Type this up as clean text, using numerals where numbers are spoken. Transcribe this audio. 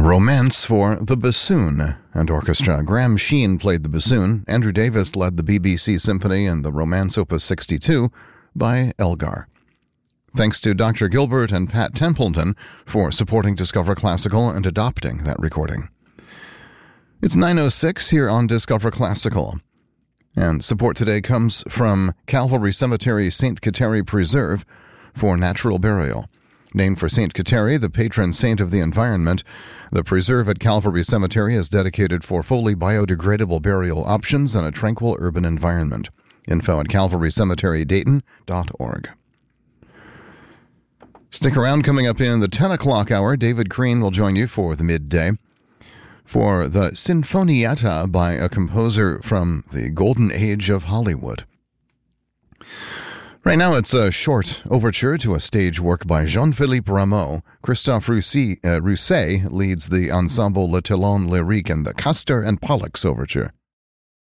Romance for the Bassoon and Orchestra. Graham Sheen played the bassoon. Andrew Davis led the BBC Symphony and the Romance Opus 62 by Elgar. Thanks to Dr. Gilbert and Pat Templeton for supporting Discover Classical and adopting that recording. It's 9:06 here on Discover Classical. And support today comes from Calvary Cemetery St. Kateri Preserve for natural burial. Named for St. Kateri, the patron saint of the environment, the preserve at Calvary Cemetery is dedicated for fully biodegradable burial options and a tranquil urban environment. Info at calvarycemeterydayton.org. Stick around. Coming up in the 10 o'clock hour, David Crean will join you for the midday for the Sinfonietta by a composer from the golden age of Hollywood. Right now, it's a short overture to a stage work by Jean-Philippe Rameau. Christophe Rousset leads the ensemble Le Talon Lyrique in the Castor and Pollux overture.